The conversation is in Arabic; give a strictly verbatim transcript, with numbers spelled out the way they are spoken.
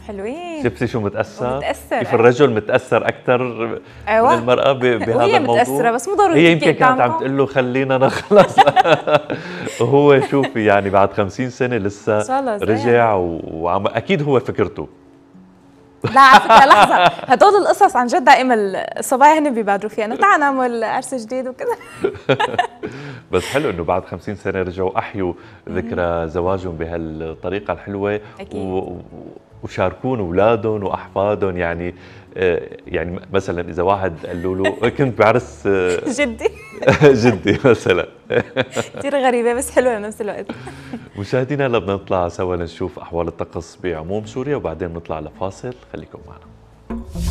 حلوين. شفتي شو متأثر؟ متأثر كيف الرجل متأثر أكثر أيوة. من المرأة بهذا وهي الموضوع؟ متأثرة بس مو ضروري. هي يمكن كانت عم تقول له خلينا نخلص. وهو شوفي يعني بعد خمسين سنة لسه رجع وعم أكيد هو فكرته. لا على فكرة لحظة، هدول القصص عن جد دائما الصبايا هن بيبادروا فيها انه تعال نعمل عرس جديد وكذا. بس حلو انه بعد خمسين سنة رجعوا احيوا ذكرى زواجهم بهالطريقة الحلوة. أكيد. وشاركون اولادهم واحفادهم يعني. يعني مثلا اذا واحد قالوا له كنت بعرس جدي جدي مثلا. كثير غريبة بس حلوة بنفس الوقت. مشاهدينا هلا بدنا نطلع سوا نشوف احوال الطقس بعموم سوريا وبعدين نطلع لفاصل، خليكم معنا.